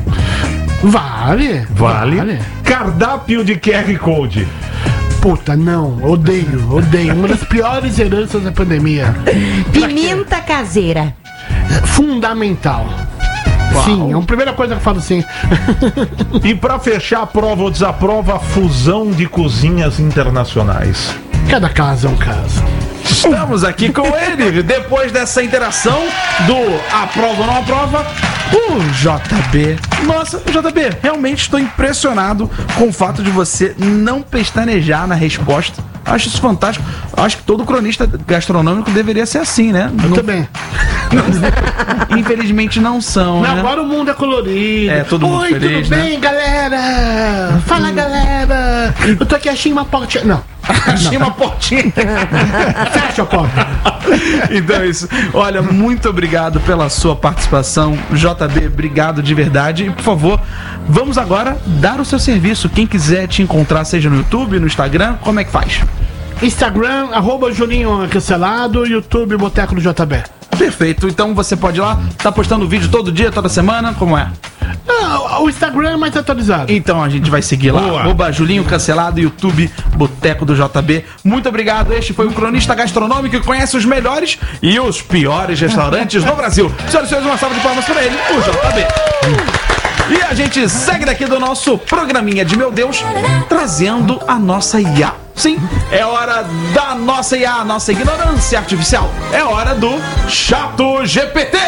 Vale. Vale. Cardápio de Q R Code. Puta, não. Odeio, odeio. Uma das piores heranças da pandemia. Pimenta caseira. Fundamental. Sim, é a primeira coisa que eu falo sim. E pra fechar, aprova ou desaprova a fusão de cozinhas internacionais? Cada caso é um caso. Estamos aqui com ele, depois dessa interação do aprova ou não aprova, o J B. Nossa, J B, realmente estou impressionado com o fato de você não pestanejar na resposta. Acho isso fantástico. Acho que todo cronista gastronômico deveria ser assim, né? Eu Não- também. Infelizmente não são, Não, né? agora o mundo é colorido. É, todo mundo Oi, feliz, tudo né? bem, galera? Fala, galera. Eu tô aqui achei uma portinha. Não. Achei uma portinha. Fecha a porta. Então é isso. Olha, muito obrigado pela sua participação. J B, obrigado de verdade. E, por favor, vamos agora dar o seu serviço. Quem quiser te encontrar, seja no YouTube, no Instagram, como é que faz? Instagram, arroba Juninho Cancelado, YouTube, Boteco do J B. Perfeito. Então você pode ir lá, tá postando vídeo todo dia, toda semana, como é? Ah, o Instagram é mais atualizado. Então a gente vai seguir lá. Boa. Arroba Julinho Cancelado, YouTube, Boteco do J B. Muito obrigado. Este foi o cronista gastronômico que conhece os melhores e os piores restaurantes do Brasil. Senhoras e senhores, uma salva de palmas para ele, o J B. E a gente segue daqui do nosso programinha de Meu Deus, trazendo a nossa I A. Sim, é hora da nossa I A, a nossa ignorância artificial. É hora do Chato G P T.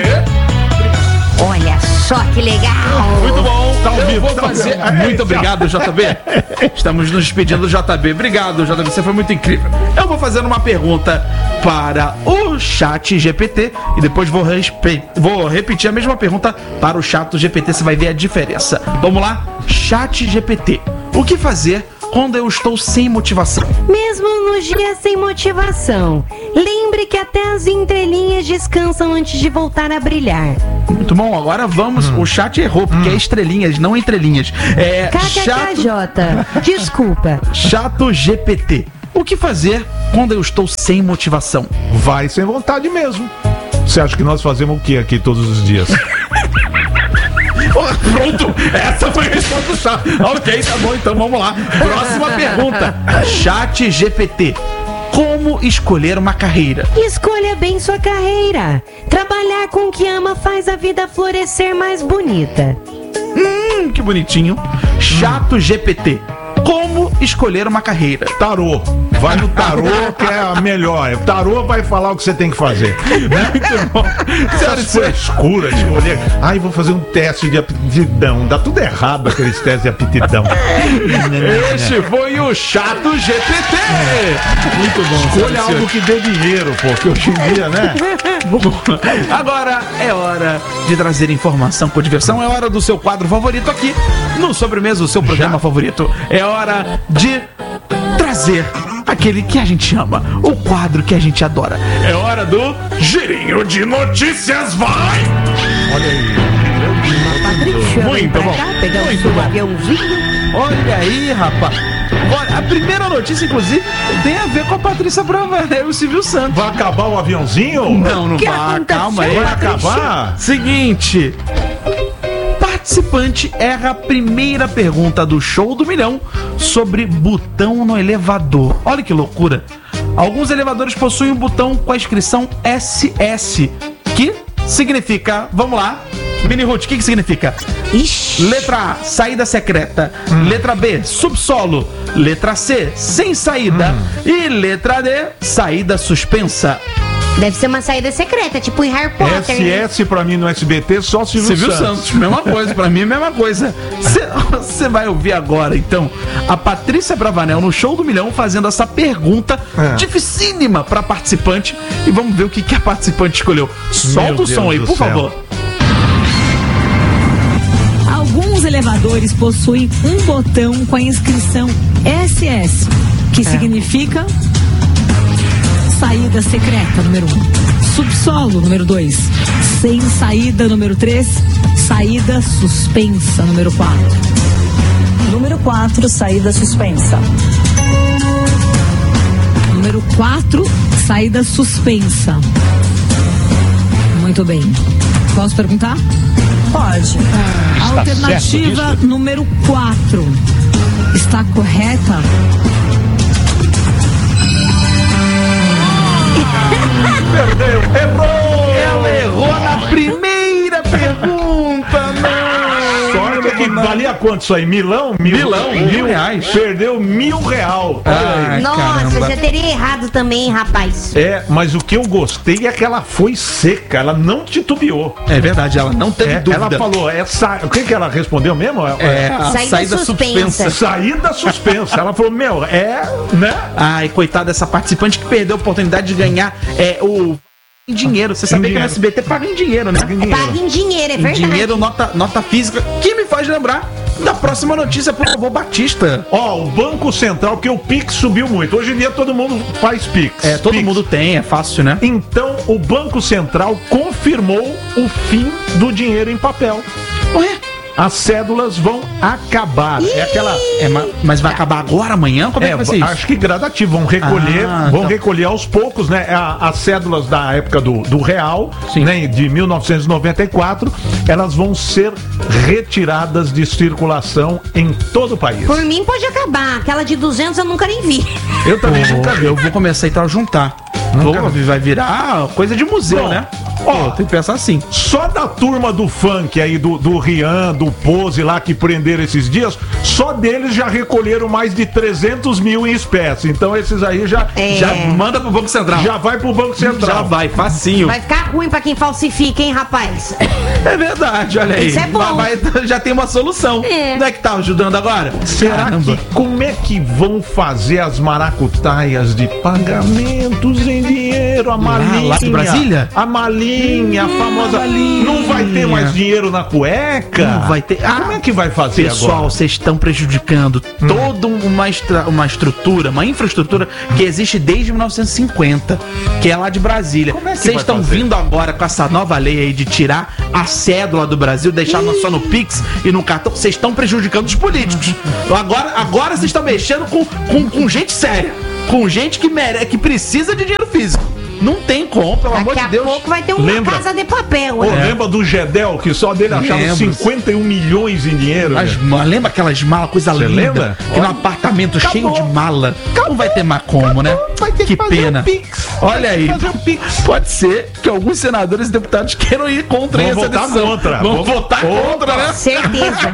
Olha só que legal! Muito bom, Tá ao eu vivo, vou tá ao fazer. vivo. Muito obrigado, J B. Estamos nos despedindo do J B. Obrigado, J B. Você foi muito incrível. Eu vou fazer uma pergunta para o Chat G P T e depois vou, respe... vou repetir a mesma pergunta para o Chato G P T. Você vai ver a diferença. Vamos lá? Chat G P T. O que fazer quando eu estou sem motivação? Mesmo nos dias sem motivação, lembre que até as entrelinhas descansam antes de voltar a brilhar. Muito bom, agora vamos. Hum. O chat errou, porque hum. é estrelinhas, não entrelinhas. É chato, KKKJ, desculpa. Chato G P T. O que fazer quando eu estou sem motivação? Vai sem vontade mesmo. Você acha que nós fazemos o que aqui todos os dias? Pronto, essa foi a resposta do chat. Ok, tá bom, então vamos lá. Próxima pergunta. Chat G P T. Como escolher uma carreira? Escolha bem sua carreira. Trabalhar com o que ama faz a vida florescer mais bonita. Hum, que bonitinho. Chato G P T. Como escolher uma carreira? Tarô. Vai no tarô que é a melhor. O tarô vai falar o que você tem que fazer. Né? Muito bom. Essas frescuras de escolher. Ai, vou fazer um teste de aptidão. Dá tudo errado aqueles testes de aptidão. Este foi o Chato G P T. Muito bom. Escolha algo que dê dinheiro, pô. Que hoje em dia, né? Agora é hora de trazer informação com diversão. É hora do seu quadro favorito aqui no Sobremesa, o seu programa Já. favorito. É hora de trazer aquele que a gente ama, o quadro que a gente adora. É hora do Girinho de Notícias, vai! Olha aí. Patrícia, Muito bom. Cá, pegar Muito o seu bom. aviãozinho. Olha aí, rapaz. Olha, a primeira notícia, inclusive, tem a ver com a Patrícia Bravanel e o Silvio Santos. Vai acabar o aviãozinho? Não, não Que vai. aconteceu, Calma aí. Vai Patrícia? acabar? Seguinte. Participante erra a primeira pergunta do Show do Milhão sobre botão no elevador. Olha que loucura. Alguns elevadores possuem um botão com a inscrição S S, que significa, vamos lá, Mini Ruth, o que que significa? Ixi. Letra A, saída secreta. Hum. Letra B, subsolo. Letra C, sem saída. Hum. E letra D, saída suspensa. Deve ser uma saída secreta, tipo em Harry Potter. S S pra mim no S B T, só Silvio, Silvio Santos. Santos, mesma coisa, pra mim mesma coisa. Você vai ouvir agora, então, a Patrícia Bravanel no Show do Milhão fazendo essa pergunta É. dificílima pra participante. E vamos ver o que, que a participante escolheu. Solta Meu o som Deus aí, do por céu. favor. Alguns elevadores possuem um botão com a inscrição S S, que significa saída secreta, número um. Subsolo, número dois. Sem saída, número três. Saída suspensa, número quatro. Número quatro, saída suspensa. Número quatro, saída suspensa. Muito bem. Posso perguntar? Pode. Alternativa número quatro. Está correta? Perdeu, errou! Ela errou na primeira pergunta, não! Sorte que valia quanto isso aí? Milão? Mil, Milão, mil reais. Perdeu mil real. Ai, Nossa, caramba. já teria errado também, rapaz. É, mas o que eu gostei é que ela foi seca, ela não titubeou. É verdade, ela não teve É, dúvida. ela falou, é sa... o que que ela respondeu mesmo? É, a Saída saída, suspensa. suspensa. Saída suspensa. Ela falou, meu, é, né? Ai, coitada dessa participante que perdeu a oportunidade de ganhar é, o em dinheiro. Você sabia que no dinheiro. S B T paga em dinheiro, né? Paga em dinheiro, é Em verdade. dinheiro, nota, nota física. Que me faz lembrar da próxima notícia pro avô Batista. Ó, o Banco Central, porque o Pix subiu muito. Hoje em dia todo mundo faz Pix. É, todo Pix. mundo tem, é fácil, né? Então, o Banco Central confirmou o fim do dinheiro em papel. Ué? As cédulas vão acabar. É aquela. É, ma- mas vai acabar agora, amanhã? Como é, É, que vai ser isso? acho que gradativo, vão recolher, Ah, vão tá. recolher aos poucos, né? A- As cédulas da época do, do real, Sim. né? De mil novecentos e noventa e quatro, elas vão ser retiradas de circulação em todo o país. Por mim pode acabar. Aquela de duzentos eu nunca nem vi. Eu também nunca vi. Eu vou começar então a juntar. Nunca Vou- vai virar coisa de museu, Bom, né? Ó, tem que pensar assim. Só da turma do funk aí, do, do Rian, do Pose lá que prenderam esses dias, só deles já recolheram mais de trezentos mil em espécie. Então esses aí já, É. Já manda pro Banco Central. já vai pro Banco Central. Já vai, facinho. Vai ficar ruim pra quem falsifica, hein, rapaz? É verdade, olha aí. Isso é bom. Vai- vai- já tem uma solução. É. Não é que tá ajudando agora? Será Caramba. que, como é que vão fazer as maracutaias de pagamentos em dinheiro? A malinha. lá de Brasília? A malinha, a famosa. malinha. Não vai ter mais dinheiro na cueca? Não vai ter. Ah, Como é que vai fazer Pessoal, agora? vocês estão prejudicando toda uma, estra- uma estrutura, uma infraestrutura que existe desde mil novecentos e cinquenta, que é lá de Brasília. Como é que Vocês vai estão fazer? vindo agora com essa nova lei aí de tirar a cédula do Brasil, deixar no- só no Pix e no cartão. Vocês estão prejudicando os políticos. Agora, agora vocês estão mexendo com, com, com gente séria, com gente que mere, que precisa de dinheiro físico. Não tem como, pelo amor Daqui de a Deus. pouco vai ter uma Lembra? casa de papel, Pô, hein? lembra do Gedel, que só dele achava Lembro. cinquenta e um milhões em dinheiro? As né? ma- lembra aquelas malas, coisa Cê linda? lembra? Que no Ó. apartamento Acabou. cheio de mala. Não vai ter mais como, né? Vai ter que que fazer pena. um Pix. Olha aí. Fazer um Pix. Pode ser que alguns senadores e deputados queiram ir contra Vão essa votar decisão. contra. Vão Vão- votar Opa. contra, né? Certeza.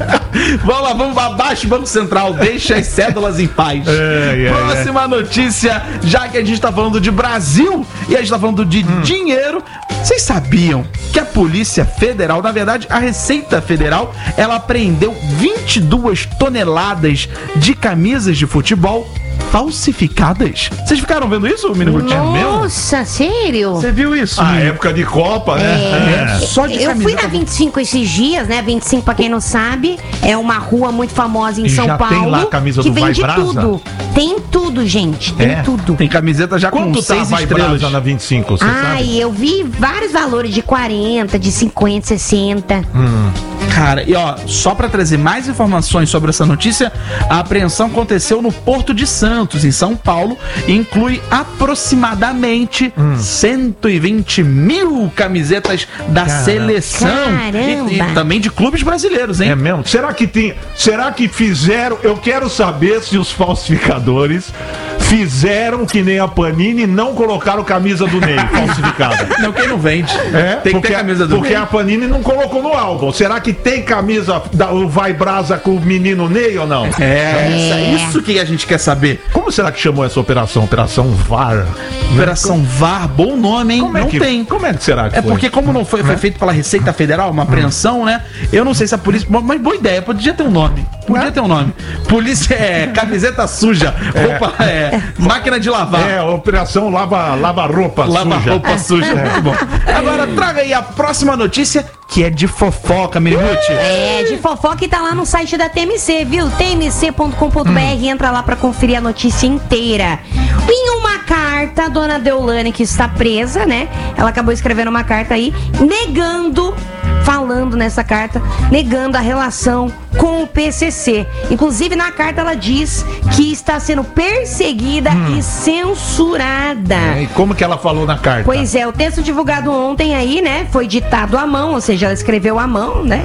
Vamos lá, vamos abaixo Banco Central, deixa as cédulas em paz. É, é, é. Próxima notícia, já que a gente tá falando de Brasil e a gente tá falando de Hum. dinheiro, vocês sabiam que a Polícia Federal, na verdade a Receita Federal, ela apreendeu vinte e duas toneladas de camisas de futebol falsificadas? Vocês ficaram vendo isso, Mini Rutinha? Nossa, sério? Você viu isso? A Mini? época de Copa, né? É, só de Eu fui camiseta. na vinte e cinco esses dias, né? vinte e cinco, pra quem não sabe, é uma rua muito famosa em E São já Paulo. tem lá a camisa que do Vai vende Brasa? tudo. Tem tudo, gente. Tem É? tudo. Tem camiseta já com Quanto tá a seis Vai estrelas. Brasa na vinte e cinco, você Ai, sabe? eu vi vários valores de quarenta, de cinquenta, sessenta. Cara, e ó, só pra trazer mais informações sobre essa notícia, a apreensão aconteceu no Porto de Santos, em São Paulo, e inclui aproximadamente cento e vinte mil camisetas da Caramba. seleção e, e Caramba. também de clubes brasileiros, hein? É mesmo? Será que tem. Será que fizeram. Eu quero saber se os falsificadores fizeram que nem a Panini e não colocaram camisa do Ney falsificada. Não, quem não vende. É, tem que porque, ter camisa do porque Ney. a Panini não colocou no álbum. Será que tem camisa da o Vai Brasa com o menino Ney ou não? É, essa- isso que a gente quer saber. Como será que chamou essa operação? Operação V A R? Operação V A R, bom nome, hein? Como é não que, tem. Como é que será que É foi? porque como não foi, foi feito pela Receita Federal, uma apreensão, né? Eu não sei se a polícia... Mas boa ideia, podia ter um nome. Podia Né? ter um nome. Polícia é camiseta suja, roupa é máquina de lavar. É, Operação Lava, lava Roupa Lava Suja. roupa suja. Muito bom. Agora traga aí a próxima notícia, que é de fofoca, Minute. É, de fofoca e tá lá no site da T M C, viu? T M C ponto com ponto B R, entra lá pra conferir a notícia inteira. Em uma carta, a dona Deolane, que está presa, né? Ela acabou escrevendo uma carta aí, negando, falando nessa carta, negando a relação com o P C C. Inclusive, na carta ela diz que está sendo perseguida e censurada. E como que ela falou na carta? Pois é, o texto divulgado ontem aí, né, foi ditado à mão, ou seja, ela escreveu à mão, né?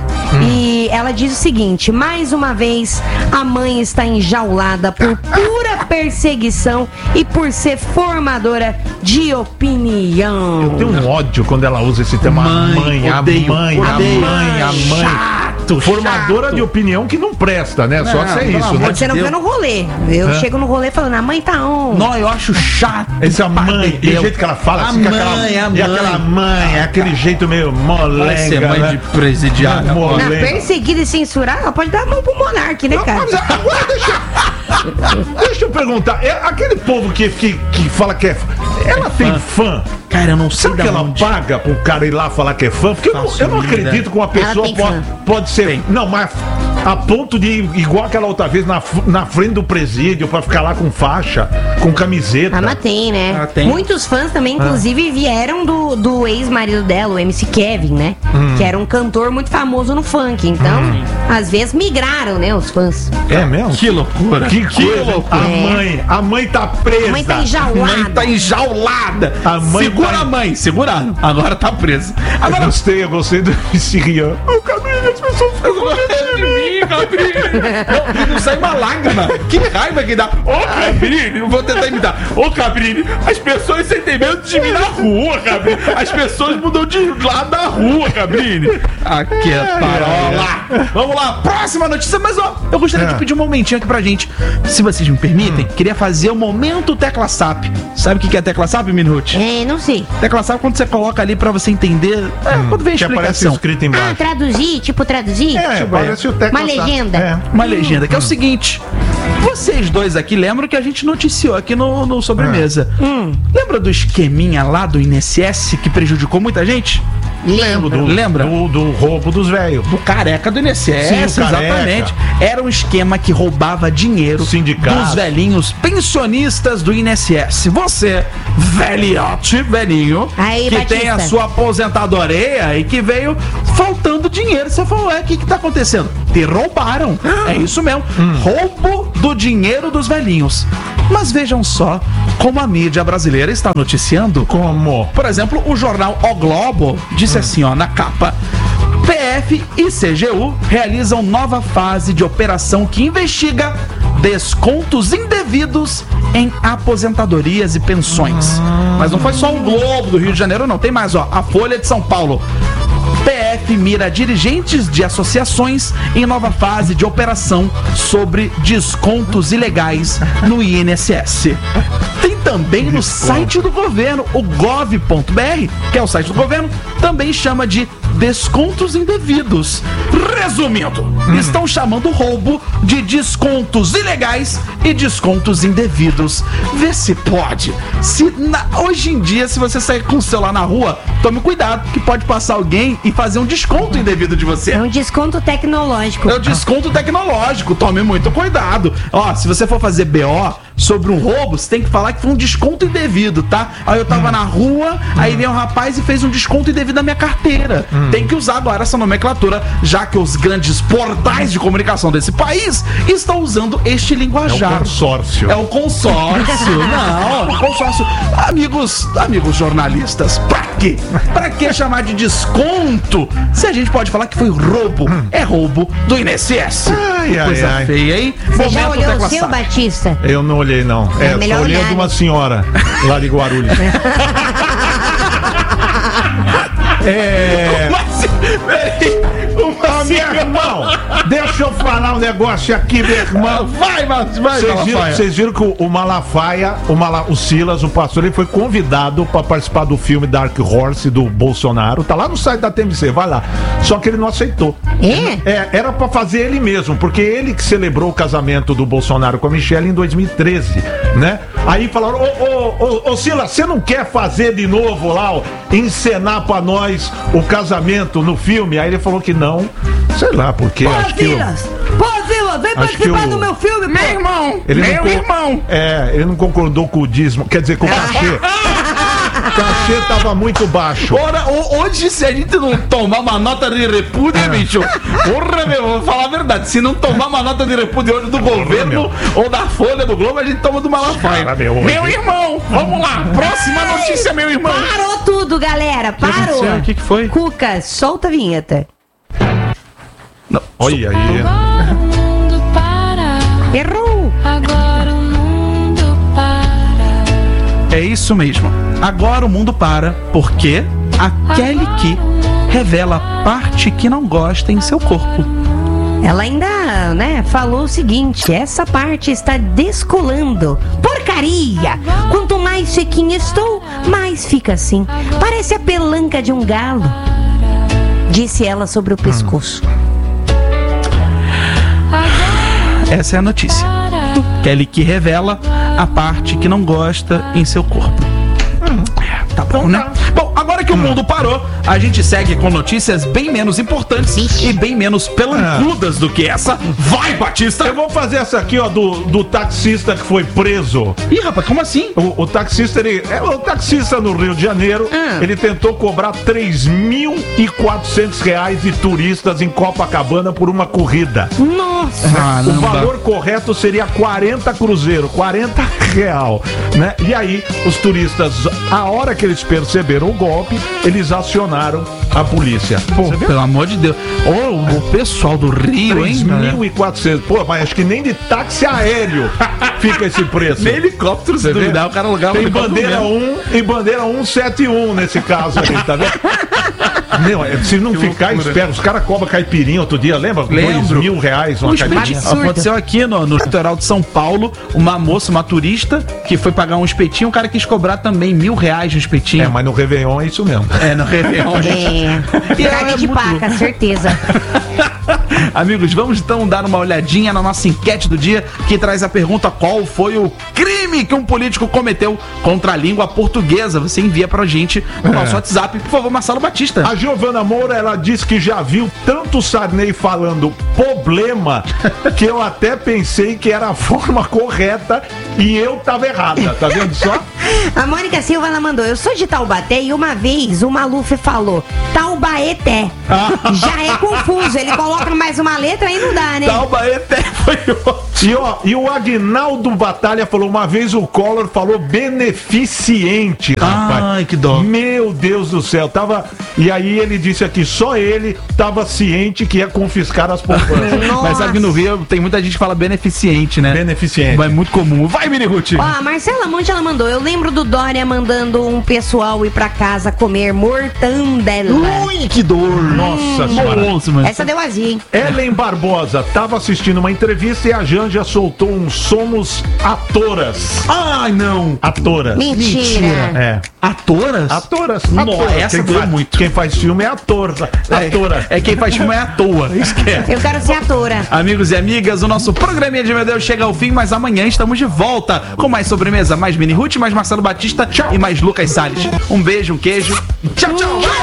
E ela diz o seguinte: mais uma vez, a mãe está enjaulada por pura perseguição e por ser formadora de opinião. Eu tenho um ódio quando ela usa esse tema. Mãe, a mãe, a odeio, mãe, a odeio. mãe, a mãe. Chato, Formadora chato. de opinião que não presta, né? Só Não, ser pelo isso, amor né? de Você não Deus. vê no rolê. Eu É. chego no rolê falando, a mãe tá on. Não, eu acho chato. Essa mãe, e o Deus. jeito que ela fala, A assim, com mãe, aquela, a e mãe. aquela mãe, aquele jeito meio Vai ser molenga, mãe né? de presidiária. Mo- Na molenga. perseguida e censurar, ela pode dar a mão pro monarca, né, cara? Mas agora deixa, deixa eu perguntar, é aquele povo que, que, que fala que é fã, ela tem fã? Cara, eu não sei Será que da ela onde. paga pro cara ir lá falar que é fã? Porque eu não, eu não Faço ideia. acredito que uma pessoa tem pode, fã. pode ser. Tem. Não, mas a ponto de ir igual aquela outra vez na, f- na frente do presídio pra ficar lá com faixa, com camiseta. Ah, mas tem, né? Ah, tem. Muitos fãs também, inclusive, vieram do, do ex-marido dela, o M C Kevin, né? Que era um cantor muito famoso no funk. Então, às vezes migraram, né, os fãs. É mesmo? Que loucura. Que coisa. loucura. A mãe, a mãe tá presa. A mãe tá A enjaulada. mãe tá enjaulada. A mãe Segura tá- a mãe, seguraram. Agora tá presa. Eu Agora gostei, eu gostei do M C Rian. O caminho das pessoas ficam com medo de mim. Cabrini! Não, e não sai uma lágrima. Que raiva que dá. Ô, Cabrini, eu vou tentar imitar. Ô, Cabrini, as pessoas sentem medo de vir na rua, Cabrini. As pessoas mudam de lado da rua, Cabrini. Aqui é parola. Vamos lá, próxima notícia. Mas, ó, eu gostaria É. de pedir um momentinho aqui pra gente. Se vocês me permitem, queria fazer o momento Tecla S A P. Sabe o que que é Tecla S A P, Minute? É, não sei. Tecla S A P, quando você coloca ali pra você entender, é, quando vem a Que aparece explicação. escrito Ah, embaixo. traduzir? Tipo traduzir? É, Tipo, parece o tecla Uma S A P. legenda. É. Uma legenda, que é o seguinte. Vocês dois aqui lembram que a gente noticiou aqui no, no Sobremesa. Lembra do esqueminha lá do I N S S que prejudicou muita gente? Lembro do, Lembra? do, do roubo dos velhos. Do careca do I N S S, Sim, o careca. exatamente. Era um esquema que roubava dinheiro Sindicato. dos velhinhos pensionistas do I N S S. Você, velhote, velhinho, Aí, que Batista. tem a sua aposentadoria e que veio faltando dinheiro. Você falou, é, o que que tá acontecendo? Te roubaram. É isso mesmo. Roubo do dinheiro dos velhinhos. Mas vejam só como a mídia brasileira está noticiando. Como? Por exemplo, o jornal O Globo disse assim, ó, na capa: P F e C G U realizam nova fase de operação que investiga descontos indevidos em aposentadorias e pensões. Mas não foi só o Globo do Rio de Janeiro, não. Tem mais, ó, a Folha de São Paulo. P F mira dirigentes de associações em nova fase de operação sobre descontos ilegais no I N S S. Tem também no site do governo, o gov ponto br, que é o site do governo, também chama de descontos indevidos. Resumindo, estão chamando o roubo de descontos ilegais e descontos indevidos. Vê se pode. Se na- hoje em dia, se você sair com o celular na rua, tome cuidado, que pode passar alguém e fazer um desconto indevido de você. É um desconto tecnológico. É o desconto tecnológico, tome muito cuidado. Ó, se você for fazer B O sobre um roubo, você tem que falar que foi um desconto indevido, tá? Aí eu tava na rua, aí veio um rapaz e fez um desconto indevido na minha carteira. Tem que usar agora essa nomenclatura, já que os grandes portais de comunicação desse país estão usando este É o linguajar. consórcio. É o consórcio. Não, o consórcio. Amigos, amigos jornalistas, pra quê? Pra que chamar de desconto se a gente pode falar que foi roubo? É roubo do I N S S. Ai, Que ai, coisa ai. feia, hein? Você já olhou Tecla o seu, S A P. Batista? Eu não olhei, não. É, É melhor só olhei olhar, de uma né? senhora lá de Guarulhos. É. Mas, peraí, uma Ô, meu irmão, deixa eu falar um negócio aqui, meu irmão. Vai, mas vai, Vocês viram, Malafaia. vocês viram que o, o Malafaia, o, Mala, o Silas, o pastor, ele foi convidado para participar do filme Dark Horse do Bolsonaro. Tá lá no site da T M C, vai lá. Só que ele não aceitou. É? É, era pra fazer ele mesmo, porque ele que celebrou o casamento do Bolsonaro com a Michelle em dois mil e treze, né? Aí falaram, ô, ô, ô, ô Silas, você não quer fazer de novo lá, ó, encenar pra nós o casamento no filme? Aí ele falou que não, sei lá, porque acho que... o- Pô, Silas, vem Acho que o- meu filme, Meu irmão, Ele meu não co- irmão. É, ele não concordou com o dízimo, quer dizer, com o cachê. O cachê tava muito baixo. Ora, ho- hoje, se a gente não tomar uma nota de repúdio, É. bicho, porra, meu, vou falar a verdade. Se não tomar uma nota de repúdio hoje do governo meu. ou da Folha do Globo, a gente toma do Malafaia. Cara, meu, Meu hoje- irmão, vamos lá. Próxima notícia, meu irmão. Parou tudo, galera. Parou. aconteceu? O que que foi? Cuca, solta a vinheta. Olha aí. Agora o mundo para, Errou. agora o mundo para. É isso mesmo. Agora o mundo para, porque a Kelly Key revela a parte que não gosta em seu corpo. Ela ainda, né, falou o seguinte: essa parte está descolando. Porcaria! Quanto mais sequinha estou, mais fica assim. Parece a pelanca de um galo. Disse ela sobre o pescoço. Essa é a notícia. Kelly Key revela a parte que não gosta em seu corpo. Tá bom, né? Bom, agora que o mundo parou, a gente segue com notícias bem menos importantes e bem menos pelancudas do que essa. Vai, Batista! Eu vou fazer essa aqui, ó, do, do taxista que foi preso. Ih, rapaz, como assim? O, o taxista, ele. É, o taxista no Rio de Janeiro, Ah. ele tentou cobrar três mil e quatrocentos reais de turistas em Copacabana por uma corrida. Nossa! O valor correto seria quarenta cruzeiro, quarenta real, né? E aí, os turistas, a hora que eles perceberam o golpe, golpe, eles acionaram a polícia. Pô, pelo amor de Deus. Ô, o pessoal do Rio, hein? três mil e quatrocentos. Pô, mas acho que nem de táxi aéreo fica esse preço. Nem helicóptero, se duvidar, o cara alugava Tem um bandeira um e bandeira cento e setenta e um nesse caso aí, tá vendo? Meu, é, se não Que ficar loucura. esperto, os caras cobram caipirinha outro dia, lembra? Lembro. Dois mil reais uma Um caipirinha. absurdo. Aconteceu aqui no, no litoral de São Paulo, uma moça, uma turista, que foi pagar um espetinho, o cara quis cobrar também mil reais no espetinho. É, mas no Réveillon é isso mesmo. É, no Réveillon. É. E Carne é de muito paca, louco. certeza. Amigos, vamos então dar uma olhadinha na nossa enquete do dia, que traz a pergunta: qual foi o crime que um político cometeu contra a língua portuguesa? Você envia pra gente no É. nosso WhatsApp, por favor, Marcelo Batista. A Giovana Moura, ela disse que já viu tanto Sarney falando problema que eu até pensei que era a forma correta e eu tava errada, tá vendo só? A Mônica Silva, ela mandou: eu sou de Taubaté e uma vez o Maluf falou Taubaeté. Já é confuso, ele coloca mais uma letra e não dá, né? Taubaeté foi ótimo. E, ó, e o Aguinaldo Batalha falou, uma vez o Collor falou beneficiente, rapaz. Ai, que dó. Meu Deus do céu, tava... E aí ele disse aqui, só ele tava ciente que ia confiscar as poupanças. Nossa. Mas sabe que no Rio tem muita gente que fala beneficiente, né? Beneficiente. É muito comum. Vai, Mini Ruth. Ó, a Marcela Monte, ela mandou: eu lembro do Dória mandando um pessoal ir pra casa comer mortandela. Ui, que dor. Nossa senhora. Nossa, mano. Essa deu azia, hein? Ellen Barbosa tava assistindo uma entrevista e a Janja soltou um somos atoras. Ai, não. Atoras. Mentira. É. Atoras? Atoras. Nossa, Atoras. essa quem doeu faz, muito. Quem faz filme é ator. Atora. É, é quem faz filme é à toa. Isso que é. Eu quero ser atora. Amigos e amigas, o nosso programinha de Meu Deus chega ao fim, mas amanhã estamos de volta com mais sobremesa, mais Mini Ruth, mais Marcelo Batista e mais Lucas Salles. Um beijo, um queijo. Tchau, tchau.